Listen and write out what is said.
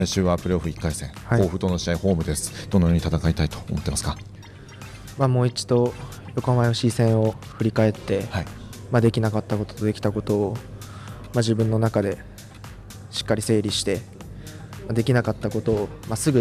来週はプレーオフ1回戦、 はい甲府との試合ホームです。どのように戦いたいと思ってますか？ もう一度横浜 FC 戦を振り返って、 はいできなかったこととできたことを、自分の中でしっかり整理して、できなかったことを、すぐ